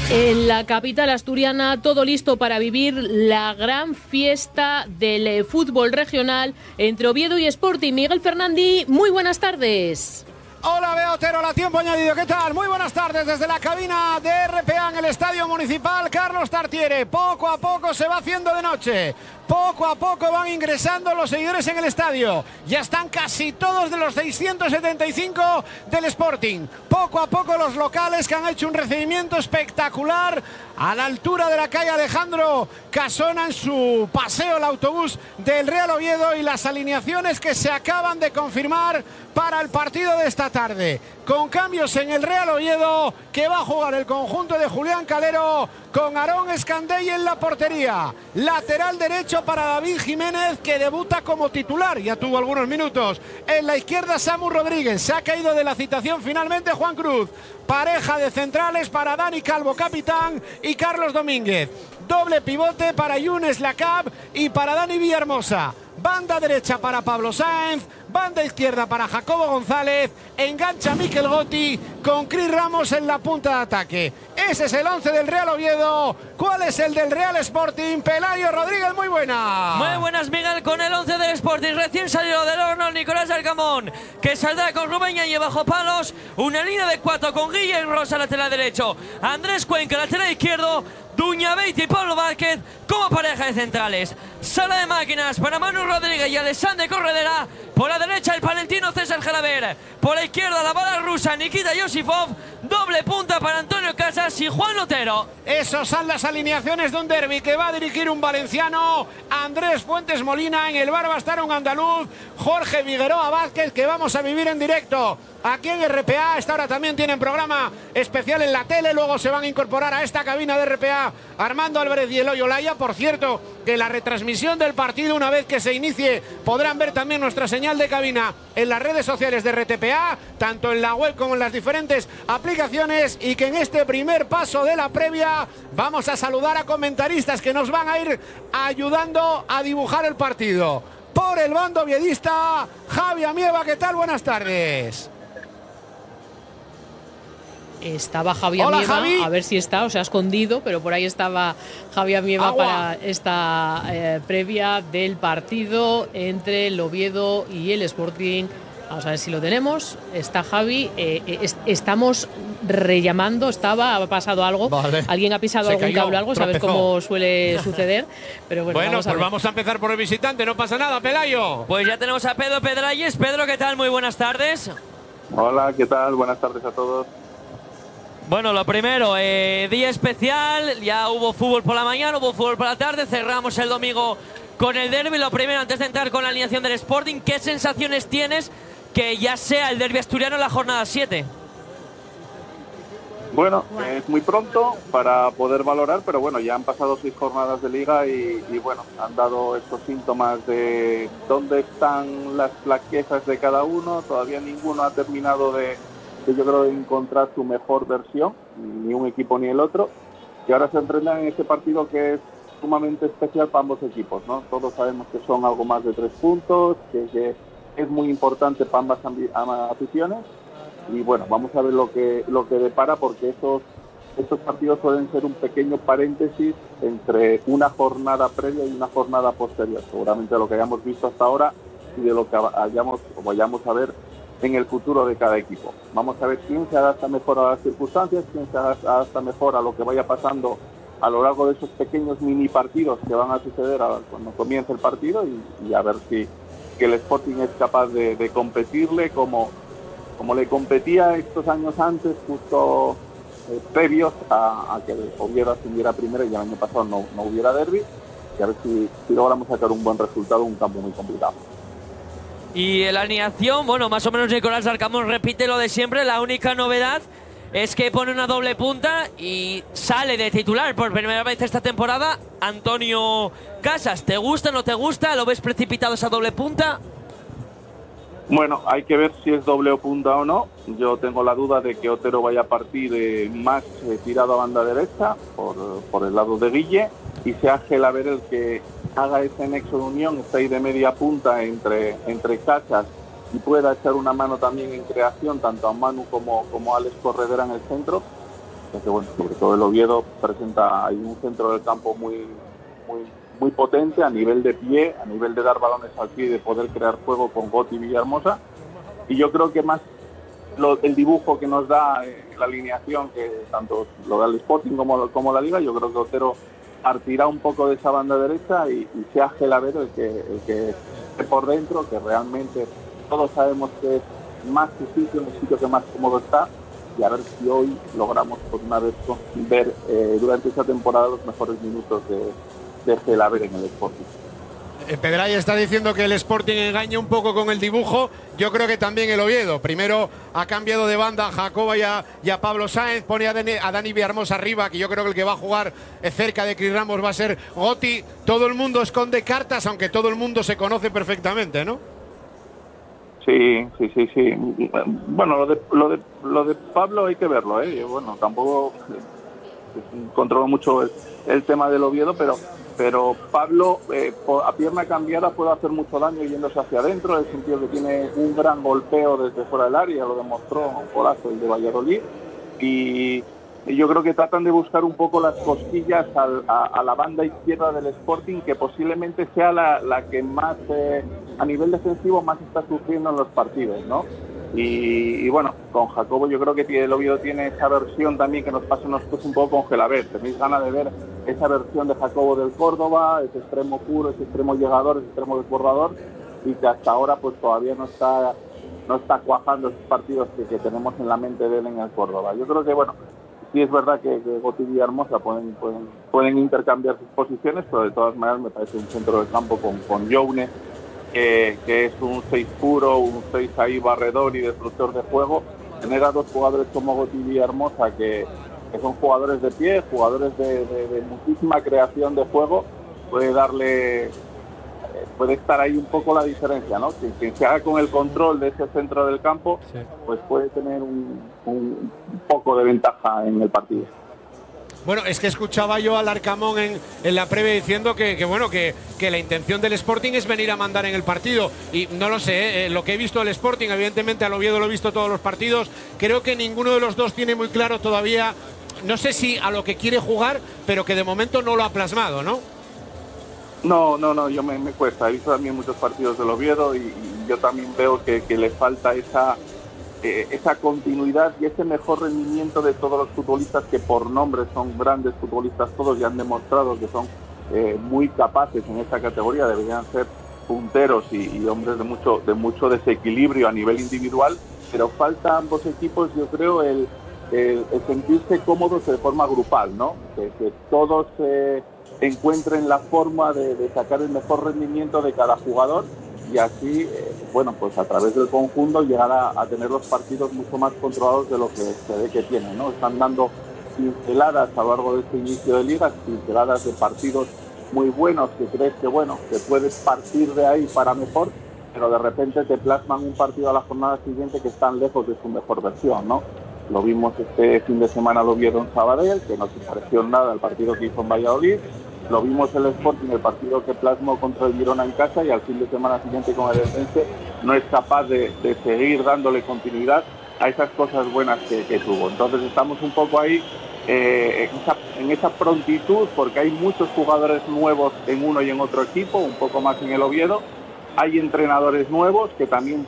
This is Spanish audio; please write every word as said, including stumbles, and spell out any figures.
En la capital asturiana, todo listo para vivir la gran fiesta del fútbol regional entre Oviedo y Sporting. Miguel Fernandi, muy buenas tardes. Hola, Bea Otero, la tiempo añadido, ¿qué tal? Muy buenas tardes desde la cabina de R P A en el Estadio Municipal Carlos Tartiere. Poco a poco se va haciendo de noche. Poco a poco van ingresando los seguidores en el estadio. Ya están casi todos de los seiscientos setenta y cinco del Sporting. Poco a poco los locales que han hecho un recibimiento espectacular a la altura de la calle Alejandro Casona en su paseo el autobús del Real Oviedo, y las alineaciones que se acaban de confirmar para el partido de esta tarde. Con cambios en el Real Oviedo, que va a jugar el conjunto de Julián Calero con Aarón Escandell en la portería. Lateral derecho para David Jiménez, que debuta como titular, ya tuvo algunos minutos. En la izquierda, Samu Rodríguez. Se ha caído de la citación finalmente Juan Cruz. Pareja de centrales para Dani Calvo, capitán, y Carlos Domínguez. Doble pivote para Younes Lacab y para Dani Villahermosa. Banda derecha para Pablo Sáenz, banda izquierda para Jacobo González, engancha Mikel Gotti con Cris Ramos en la punta de ataque. Ese es el once del Real Oviedo. ¿Cuál es el del Real Sporting? Pelayo Rodríguez, muy buena. Muy buenas, Miguel, con el once del Sporting. Recién salido del horno Nicolás Arcamón, que saldrá con Rubén Yañez bajo palos. Una línea de cuatro con Guillem Rosa, lateral derecho. Andrés Cuenca, lateral izquierdo. Duña Beiti y Pablo Vázquez como pareja de centrales. Sala de máquinas para Manu Rodríguez y Alexandre Corredera. Por la derecha el palentino César Jalaber. Por la izquierda la bala rusa Nikita Yosifov. Doble punta para Antonio Casas y Juan Otero. Esas son las alineaciones de un derbi que va a dirigir un valenciano, Andrés Fuentes Molina. En el bar va a estar un andaluz, Jorge Figueroa Vázquez, que vamos a vivir en directo aquí en R P A. Esta hora también tienen programa especial en la tele. Luego se van a incorporar a esta cabina de R P A Armando Álvarez y Eloy Olaya. Por cierto, que la retransmisión del partido, una vez que se inicie, podrán ver también nuestra señal de cabina en las redes sociales de R T P A, tanto en la web como en las diferentes aplicaciones. Y que en este primer paso de la previa vamos a saludar a comentaristas que nos van a ir ayudando a dibujar el partido. Por el bando oviedista, Javi Amieva, ¿qué tal? Buenas tardes. Estaba Javi Hola, Amieva, Javi. a ver si está, o se ha escondido, pero por ahí estaba Javi Amieva Agua. para esta eh, previa del partido entre el Oviedo y el Sporting. Vamos a ver si lo tenemos. Está Javi. Eh, es, estamos rellamando. Estaba, ha pasado algo. Vale. Alguien ha pisado Se algún cayó, cable, algo. Sabes tropezó. cómo suele suceder. Pero bueno, Bueno, vamos a pues ver. vamos a empezar por el visitante. No pasa nada, Pelayo. Pues ya tenemos a Pedro Pedralles. Pedro, ¿qué tal? Muy buenas tardes. Hola, ¿qué tal? Buenas tardes a todos. Bueno, lo primero, eh, día especial. Ya hubo fútbol por la mañana, hubo fútbol por la tarde. Cerramos el domingo con el derbi. Lo primero, antes de entrar con la alineación del Sporting, ¿qué sensaciones tienes que ya sea el derbi asturiano en la jornada siete? Bueno, es muy pronto para poder valorar, pero bueno, ya han pasado seis jornadas de liga y, y bueno, han dado estos síntomas de dónde están las flaquezas de cada uno. Todavía ninguno ha terminado de, de yo creo, de encontrar su mejor versión, ni un equipo ni el otro, y ahora se enfrentan en este partido que es sumamente especial para ambos equipos, ¿no? Todos sabemos que son algo más de tres puntos, que, que es muy importante para ambas, ambas aficiones. Y bueno, vamos a ver lo que lo que depara, porque estos, estos partidos suelen ser un pequeño paréntesis entre una jornada previa y una jornada posterior. Seguramente lo que hayamos visto hasta ahora y de lo que hayamos, o vayamos a ver en el futuro de cada equipo. Vamos a ver quién se adapta mejor a las circunstancias, quién se adapta mejor a lo que vaya pasando a lo largo de esos pequeños mini partidos que van a suceder a, cuando comience el partido, y, y a ver si que el Sporting es capaz de, de competirle como como le competía estos años antes, justo eh, previos a, a que el Oviedo ascendiera primero y el año pasado no, no hubiera derbi, y a ver si, si logramos sacar un buen resultado en un campo muy complicado. Y la alineación, bueno, más o menos Nicolás Arcamón repite lo de siempre. La única novedad es que pone una doble punta y sale de titular por primera vez esta temporada Antonio Casas. ¿Te gusta, no te gusta? ¿Lo ves precipitado esa doble punta? Bueno, hay que ver si es doble o punta o no. Yo tengo la duda de que Otero vaya a partir eh, más eh, tirado a banda derecha por, por el lado de Guille, y sea Gelaber el que haga ese nexo de unión, está ahí de media punta entre, entre Casas, y pueda echar una mano también en creación tanto a Manu como, como a Alex Corredera en el centro. sea que bueno, sobre todo el Oviedo presenta ahí un centro del campo muy, muy, muy potente a nivel de pie, a nivel de dar balones al pie y de poder crear juego con Goti y Villahermosa. Y yo creo que más lo, el dibujo que nos da eh, la alineación, que tanto lo da el Sporting como, como la Liga, yo creo que Otero partirá un poco de esa banda derecha y, y sea Gelabert el que, el que esté por dentro, que realmente todos sabemos que es más su sitio, el sitio que más cómodo está, y a ver si hoy logramos por una vez ver eh, durante esta temporada los mejores minutos de, de Gelabert en el Sporting. Pedray está diciendo que el Sporting engaña un poco con el dibujo. Yo creo que también el Oviedo. Primero ha cambiado de banda a Jacoba y a, y a Pablo Sáenz. Pone a Dani, a Dani Villahermosa arriba, que yo creo que el que va a jugar cerca de Cris Ramos va a ser Goti. Todo el mundo esconde cartas, aunque todo el mundo se conoce perfectamente, ¿no? Sí, sí, sí, sí. Bueno, lo de, lo de, lo de Pablo hay que verlo, ¿eh? Bueno, tampoco controlo mucho el, el tema del Oviedo, pero... pero Pablo eh, a pierna cambiada puede hacer mucho daño yéndose hacia adentro, en el sentido que tiene un gran golpeo desde fuera del área, lo demostró un golazo el de Valladolid, y, y yo creo que tratan de buscar un poco las cosquillas al, a, a la banda izquierda del Sporting, que posiblemente sea la, la que más, eh, a nivel defensivo, más está sufriendo en los partidos, ¿no? Y, y bueno, con Jacobo yo creo que el Oviedo tiene esa versión también que nos pasa nosotros un poco con Gelabert. Tenéis ganas de ver esa versión de Jacobo del Córdoba, ese extremo puro, ese extremo llegador, ese extremo desbordador, y que hasta ahora pues todavía no está no está cuajando esos partidos que, que tenemos en la mente de él en el Córdoba. Yo creo que bueno, sí es verdad que, que Goti y Villahermosa pueden, pueden, pueden intercambiar sus posiciones, pero de todas maneras me parece un centro del campo con, con Youne, Que, que es un seis puro, un seis ahí barredor y destructor de juego. Tener a dos jugadores como Goti y Villahermosa, que, que son jugadores de pie, jugadores de, de, de muchísima creación de juego, puede darle, eh, puede estar ahí un poco la diferencia, ¿no? Quien, quien se haga con el control de ese centro del campo, sí, pues puede tener un, un, un poco de ventaja en el partido. Bueno, es que escuchaba yo al Arcamón en, en la previa diciendo que, que bueno que, que la intención del Sporting es venir a mandar en el partido. Y no lo sé, ¿eh? Lo que he visto del Sporting, evidentemente al Oviedo lo he visto todos los partidos. Creo que ninguno de los dos tiene muy claro todavía, no sé si a lo que quiere jugar, pero que de momento no lo ha plasmado, ¿no? No, no, no, yo me, me cuesta. He visto también muchos partidos del Oviedo y, y yo también veo que, que le falta esa... Eh, esa continuidad y ese mejor rendimiento de todos los futbolistas que por nombre son grandes futbolistas todos y han demostrado que son eh, muy capaces en esta categoría, deberían ser punteros y, y hombres de mucho de mucho desequilibrio a nivel individual, pero falta a ambos equipos, yo creo, el, el, el sentirse cómodos de forma grupal, ¿no? Que, que todos eh, encuentren la forma de, de sacar el mejor rendimiento de cada jugador, y así, eh, bueno, pues a través del conjunto llegar a, a tener los partidos mucho más controlados de lo que se ve que tienen, ¿no? Están dando pinceladas a lo largo de este inicio de liga, pinceladas de partidos muy buenos que crees que, bueno, que puedes partir de ahí para mejor, pero de repente te plasman un partido a la jornada siguiente que están lejos de su mejor versión, ¿no? Lo vimos este fin de semana, lo vieron Sabadell, que no se pareció nada al partido que hizo en Valladolid. Lo vimos el Sporting, el partido que plasmó contra el Girona en casa, y al fin de semana siguiente con el Eldense no es capaz de, de seguir dándole continuidad a esas cosas buenas que, que tuvo. Entonces estamos un poco ahí eh, en, esa, en esa prontitud, porque hay muchos jugadores nuevos en uno y en otro equipo, un poco más en el Oviedo. Hay entrenadores nuevos que también